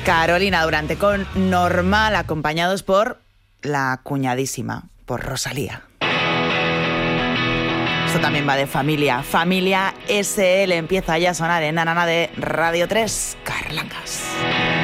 Carolina Durante con Normal, acompañados por la cuñadísima, por Rosalía. Esto también va de familia. Familia SL empieza ya a sonar en Nanana de Radio 3. Carlancas.